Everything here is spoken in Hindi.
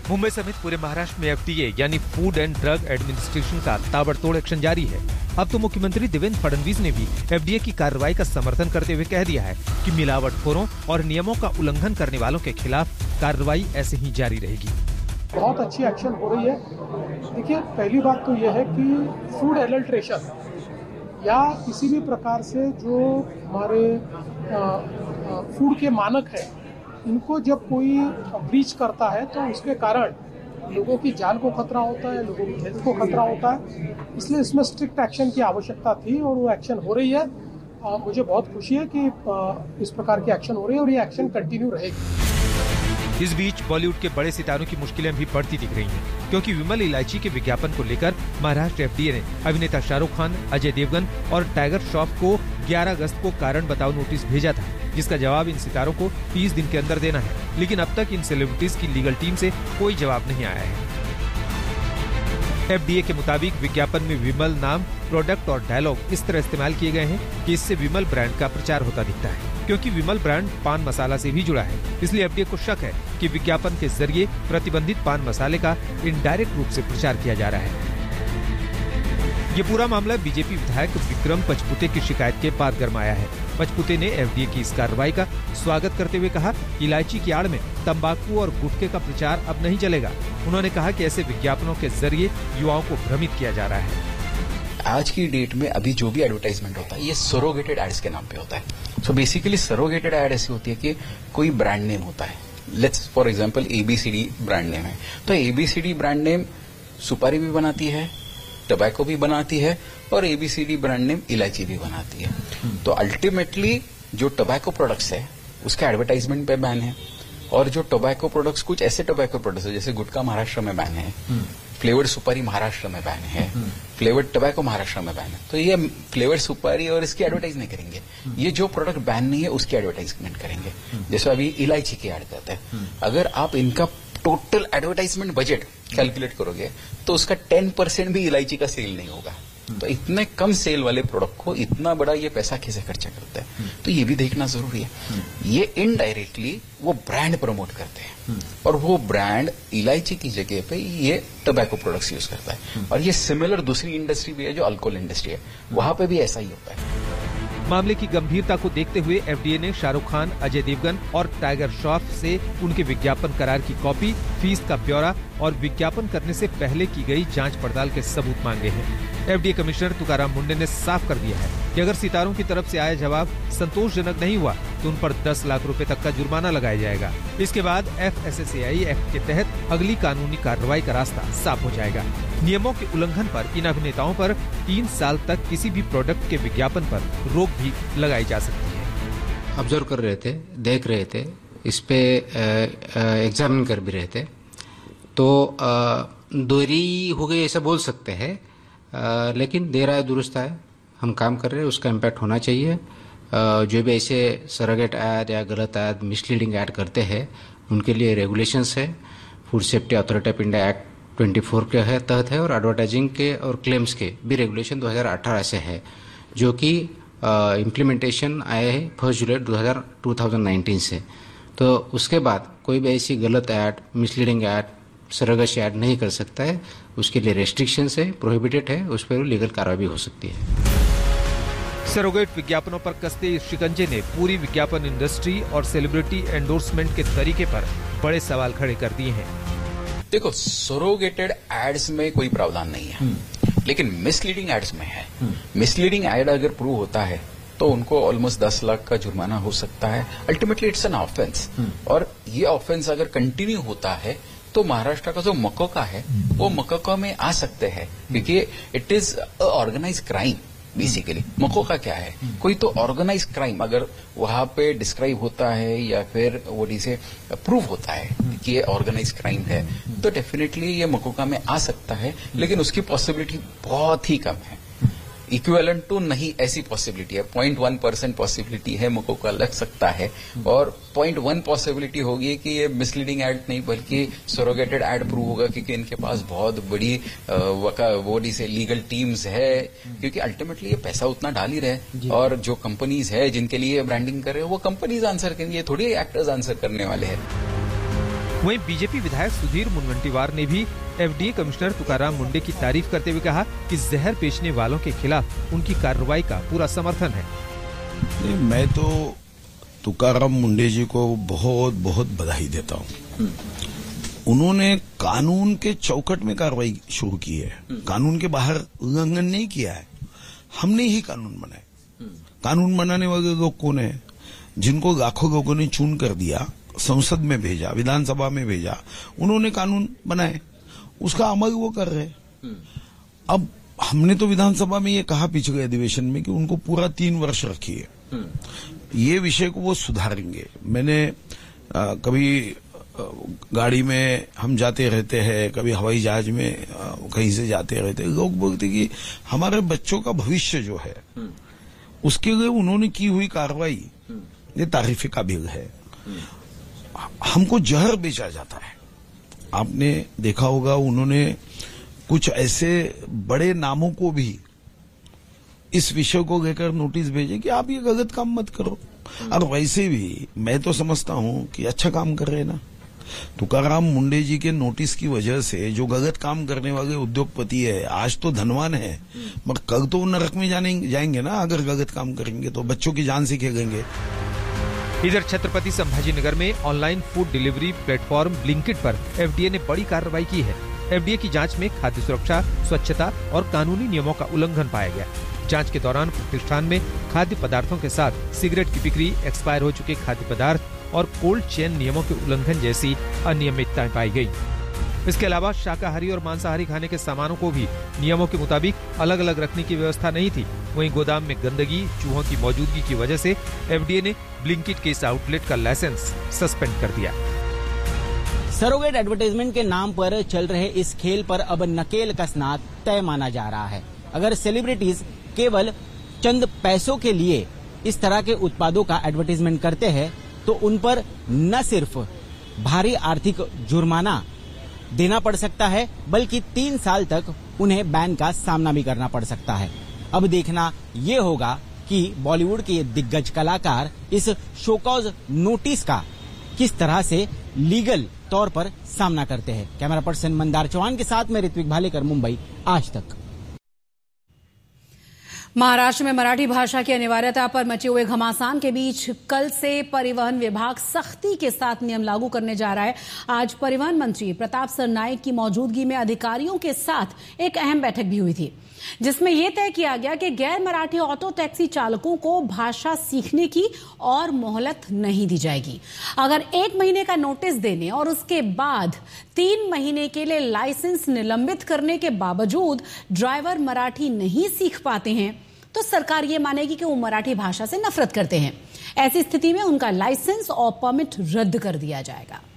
मुंबई समेत पूरे महाराष्ट्र में एफडीए यानी फूड एंड ड्रग एडमिनिस्ट्रेशन का ताबड़तोड़ एक्शन जारी है। अब तो मुख्यमंत्री देवेंद्र फडणवीस ने भी एफडीए की कार्रवाई का समर्थन करते हुए कह दिया है कि मिलावटखोरों और नियमों का उल्लंघन करने वालों के खिलाफ कार्रवाई ऐसे ही जारी रहेगी। बहुत अच्छी एक्शन हो रही है। देखिए, पहली बात तो यह है कि फूड एडल्ट्रेशन या किसी भी प्रकार से जो हमारे फूड के मानक है, इनको जब कोई ब्रीच करता है तो उसके कारण लोगों की जान को खतरा होता है, लोगों की हेल्थ को खतरा होता है। इसलिए इसमें स्ट्रिक्ट एक्शन की आवश्यकता थी और वो एक्शन हो रही है। मुझे बहुत खुशी है कि इस प्रकार की एक्शन हो रही है और ये एक्शन कंटिन्यू रहेगी। इस बीच बॉलीवुड के बड़े सितारों की मुश्किलें भी बढ़ती दिख रही हैं, क्योंकि विमल इलायची के विज्ञापन को लेकर महाराष्ट्र एफडीए ने अभिनेता शाहरुख खान, अजय देवगन और टाइगर श्रॉफ को 11 अगस्त को कारण बताओ नोटिस भेजा था, जिसका जवाब इन सितारों को 30 दिन के अंदर देना है। लेकिन अब तक इन सेलिब्रिटीज की लीगल टीम से कोई जवाब नहीं आया है। एफडीए के मुताबिक विज्ञापन में विमल नाम, प्रोडक्ट और डायलॉग इस तरह इस्तेमाल किए गए हैं कि इससे विमल ब्रांड का प्रचार होता दिखता है। क्योंकि विमल ब्रांड पान मसाला से भी जुड़ा है, इसलिए एफडीए को शक है कि विज्ञापन के जरिए प्रतिबंधित पान मसाले का इनडायरेक्ट रूप से प्रचार किया जा रहा है। ये पूरा मामला बीजेपी विधायक विक्रम पचपुते की शिकायत के बाद गरमाया है। पचपुते ने एफडीए की इस कार्रवाई का स्वागत करते हुए कहा कि इलायची की आड़ में तंबाकू और गुटखे का प्रचार अब नहीं चलेगा। उन्होंने कहा कि ऐसे विज्ञापनों के जरिए युवाओं को भ्रमित किया जा रहा है। आज की डेट में अभी जो भी एडवर्टाइजमेंट होता है, ये सरोगेटेड एड्स के नाम पे होता है। सो बेसिकली सरोगेटेड एड ऐसी होती है कि कोई ब्रांड नेम होता है। Let's for example ABCD brand name है, तो एबीसीडी ब्रांड नेम सुपारी भी बनाती है, टबैको भी बनाती है और एबीसीडी ब्रांड नेम इलायची भी बनाती है। तो अल्टीमेटली जो टबैको प्रोडक्ट्स है उसका एडवर्टाइजमेंट पे बैन है, और जो टोबैको प्रोडक्ट्स, कुछ ऐसे टोबैको प्रोडक्ट्स है जैसे गुटखा महाराष्ट्र में बैन है, फ्लेवर्ड सुपारी महाराष्ट्र में बैन है, फ्लेवर्ड टोबैको महाराष्ट्र में बैन है, तो ये फ्लेवर्ड सुपारी और इसकी एडवर्टाइज नहीं करेंगे। ये जो प्रोडक्ट बैन नहीं है उसकी एडवर्टाइजमेंट करेंगे। जैसे अभी इलायची की एड करते हैं, अगर आप इनका टोटल एडवर्टाइजमेंट बजट कैलकुलेट करोगे तो उसका 10% भी इलायची का सेल नहीं होगा। तो इतने कम सेल वाले प्रोडक्ट को इतना बड़ा ये पैसा कैसे खर्चा करता है, तो ये भी देखना जरूरी है। ये इनडायरेक्टली वो ब्रांड प्रमोट करते हैं और वो ब्रांड इलायची की जगह पे ये टोबैको प्रोडक्ट्स यूज करता है। और ये सिमिलर दूसरी इंडस्ट्री भी है जो अल्कोहल इंडस्ट्री है, वहां पे भी ऐसा ही होता है। मामले की गंभीरता को देखते हुए एफडीए ने शाहरुख खान, अजय देवगन और टाइगर श्रॉफ से उनके विज्ञापन करार की कॉपी, फीस का ब्यौरा और विज्ञापन करने से पहले की गई जांच पड़ताल के सबूत मांगे हैं। एफडीए कमिश्नर तुकाराम मुंडे ने साफ कर दिया है कि अगर सितारों की तरफ से आया जवाब संतोषजनक नहीं हुआ तो उन पर 10 लाख रुपए तक का जुर्माना लगाया जाएगा। इसके बाद FSSAI एक्ट के तहत अगली कानूनी कार्रवाई का रास्ता साफ हो जाएगा। नियमों के उल्लंघन पर इन अभिनेताओं पर 3 साल तक किसी भी प्रोडक्ट के विज्ञापन पर रोक भी लगाई जा सकती है। ऑब्जर्व कर रहे थे, देख रहे थे, इस पे एग्जामिन कर भी रहे थे, तो देरी हो गई ऐसा बोल सकते हैं, लेकिन देर आए दुरुस्त आए। हम काम कर रहे हैं, उसका इम्पैक्ट होना चाहिए। जो भी ऐसे सरोगेट ऐड या गलत ऐड, मिसलीडिंग ऐड करते हैं, उनके लिए रेगुलेशंस है। Food safety authority of India act 24 के तहत है और एडवर्टाइजिंग के और क्लेम्स के भी रेगुलेशन 2018 से है, जो कि इम्प्लीमेंटेशन आए हैं 1 जुलाई 2019 से। तो उसके बाद कोई भी ऐसी गलत add, misleading add, surrogacy add नहीं कर सकता है। उसके लिए रेस्ट्रिक्शंस है, प्रोहिबिटेड है, उस पर लीगल कार्रवाई भी हो सकती है। सरोगेट विज्ञापनों पर कसते इस शिकंजे ने पूरी विज्ञापन इंडस्ट्री और सेलिब्रिटी एंडोर्समेंट के तरीके पर बड़े सवाल खड़े कर दिए हैं। देखो, सरोगेटेड एड्स में कोई प्रावधान नहीं है, लेकिन मिसलीडिंग एड्स में है। मिसलीडिंग एड अगर प्रूव होता है तो उनको ऑलमोस्ट 10 लाख का जुर्माना हो सकता है। अल्टीमेटली इट्स एन ऑफेंस, और ये ऑफेंस अगर कंटिन्यू होता है तो महाराष्ट्र का जो मकोका है वो मकोका में आ सकते हैं, क्योंकि it is organise crime. Basically MCOCA क्या है, कोई तो ऑर्गेनाइज क्राइम अगर वहां पे डिस्क्राइब होता है या फिर वो से प्रूव होता है कि ये ऑर्गेनाइज क्राइम है, तो डेफिनेटली ये मकोका में आ सकता है, लेकिन उसकी पॉसिबिलिटी बहुत ही कम है। इक्विवेलेंट टू नहीं, ऐसी पॉसिबिलिटी है 0.1% पॉसिबिलिटी है मकोका लग सकता है, और 0.1 पॉसिबिलिटी होगी कि ये मिसलीडिंग एड नहीं बल्कि सरोगेटेड एड प्रूव होगा, क्योंकि इनके पास बहुत बड़ी से लीगल टीम्स है, क्योंकि अल्टीमेटली ये पैसा उतना डाल ही रहे, और जो कंपनीज है जिनके लिए ब्रांडिंग कर रहे हैं वो कंपनीज आंसर करेंगे, थोड़ी एक्टर्स आंसर करने वाले हैं। वहीं बीजेपी विधायक सुधीर मुनगंटीवार ने भी एफडीए कमिश्नर तुकाराम मुंडे की तारीफ करते हुए कहा कि जहर बेचने वालों के खिलाफ उनकी कार्रवाई का पूरा समर्थन है। मैं तो तुकाराम मुंडे जी को बहुत बहुत बधाई देता हूँ। उन्होंने कानून के चौकट में कार्रवाई शुरू की है, कानून के बाहर उल्लंघन नहीं किया है। हमने ही कानून बनाए। कानून बनाने वाले लोग कौन है? जिनको लाखों लोगों ने चुन कर दिया, संसद में भेजा, विधानसभा में भेजा, उन्होंने कानून बनाए, उसका अमल वो कर रहे। अब हमने तो विधानसभा में ये कहा पिछले अधिवेशन में कि उनको पूरा 3 वर्ष रखिए, ये विषय को वो सुधारेंगे। मैंने कभी गाड़ी में हम जाते रहते हैं, कभी हवाई जहाज में कहीं से जाते रहते, लोग बोलते कि हमारे बच्चों का भविष्य जो है उसके लिए उन्होंने की हुई कार्रवाई ये तारीफ काबिल है। हमको जहर बेचा जाता है। आपने देखा होगा उन्होंने कुछ ऐसे बड़े नामों को भी इस विषय को लेकर नोटिस भेजे कि आप ये गलत काम मत करो। और वैसे भी मैं तो समझता हूं कि अच्छा काम कर रहे हैं ना। तुकाराम मुंडे जी के नोटिस की वजह से जो गलत काम करने वाले उद्योगपति है आज तो धनवान है, मगर कल तो नरक में जाएंगे ना। अगर गलत काम करेंगे तो बच्चों की जान से खेलेंगे। इधर छत्रपति संभाजीनगर में online food delivery platform Blinkit पर एफडीए ने बड़ी कार्रवाई की है। एफडीए की जांच में खाद्य सुरक्षा, स्वच्छता और कानूनी नियमों का उल्लंघन पाया गया। जांच के दौरान प्रतिष्ठान में खाद्य पदार्थों के साथ सिगरेट की बिक्री, एक्सपायर हो चुके खाद्य पदार्थ और कोल्ड चेन नियमों के उल्लंघन जैसी अनियमितताएं पाई गई। इसके अलावा शाकाहारी और मांसाहारी खाने के सामानों को भी नियमों के मुताबिक अलग अलग रखने की व्यवस्था नहीं थी। वहीं गोदाम में गंदगी, चूहों की मौजूदगी की वजह से एफडीए ने ब्लिंकिट के इस आउटलेट का लाइसेंस सस्पेंड कर दिया। सरोगेट एडवर्टाइजमेंट के नाम पर चल रहे इस खेल पर अब नकेल कसना तय माना जा रहा है। अगर सेलिब्रिटीज केवल चंद पैसों के लिए इस तरह के उत्पादों का एडवर्टाइजमेंट करते हैं तो उन पर न सिर्फ भारी आर्थिक जुर्माना देना पड़ सकता है बल्कि 3 साल तक उन्हें बैन का सामना भी करना पड़ सकता है। अब देखना ये होगा कि बॉलीवुड के दिग्गज कलाकार इस शोकॉज नोटिस का किस तरह से लीगल तौर पर सामना करते हैं। कैमरा पर्सन मंदार चौहान के साथ मैं ऋत्विक भालेकर, मुंबई, आज तक। महाराष्ट्र में मराठी भाषा की अनिवार्यता पर मचे हुए घमासान के बीच कल से परिवहन विभाग सख्ती के साथ नियम लागू करने जा रहा है। आज परिवहन मंत्री प्रताप सरनाईक की मौजूदगी में अधिकारियों के साथ एक अहम बैठक भी हुई थी, जिसमें यह तय किया गया कि गैर मराठी ऑटो टैक्सी चालकों को भाषा सीखने की और मोहलत नहीं दी जाएगी। अगर 1 महीने का नोटिस देने और उसके बाद 3 महीने के लिए लाइसेंस निलंबित करने के बावजूद ड्राइवर मराठी नहीं सीख पाते हैं तो सरकार ये मानेगी कि वो मराठी भाषा से नफरत करते हैं। ऐसी स्थिति में उनका लाइसेंस और परमिट रद्द कर दिया जाएगा।